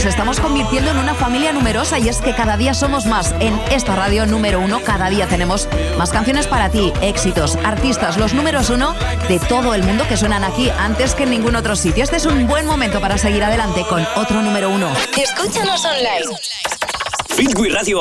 Nos estamos convirtiendo en una familia numerosa y es que cada día somos más. En esta radio número 1 cada día tenemos más canciones para ti, éxitos, artistas, los números 1 de todo el mundo que suenan aquí antes que en ningún otro sitio. Este es un buen momento para seguir adelante con otro número 1. Escúchanos online. Fitwi Radio